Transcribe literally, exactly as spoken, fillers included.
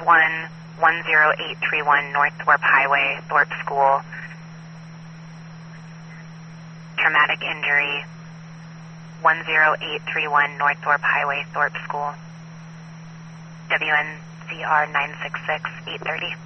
one one zero eight three one North Thorpe Highway, Thorpe School. Traumatic injury, one zero eight three one North Thorpe Highway, Thorpe School. W N C R nine six six eight thirty.